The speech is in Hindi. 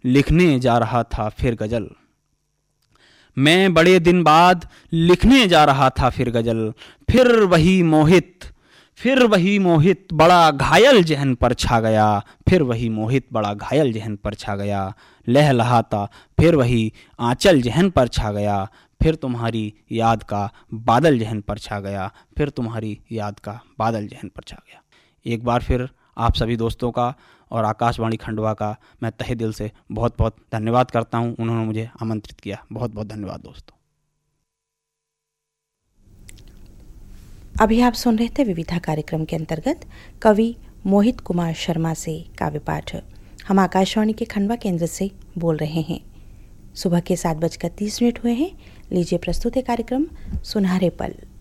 लिखने जा रहा था फिर गज़ल। मैं बड़े दिन बाद लिखने जा रहा था फिर गज़ल। फिर वही मोहित बड़ा घायल जहन पर छा गया। फिर वही मोहित बड़ा घायल जहन पर छा गया। लहलहाता फिर वही आंचल जहन पर छा गया। फिर तुम्हारी याद का बादल जहन पर छा गया। फिर तुम्हारी याद का बादल जहन पर छा गया। एक बार फिर आप सभी दोस्तों का और आकाशवाणी खंडवा का मैं तहे दिल से बहुत बहुत धन्यवाद करता हूं। उन्होंने मुझे आमंत्रित किया। बहुत बहुत धन्यवाद दोस्तों। अभी आप सुन रहे थे विविधा कार्यक्रम के अंतर्गत कवि मोहित कुमार शर्मा से काव्य पाठ। हम आकाशवाणी के खंडवा केंद्र से बोल रहे हैं। सुबह के 7:30 हुए हैं। लीजिए प्रस्तुत है कार्यक्रम सुनहरे पल।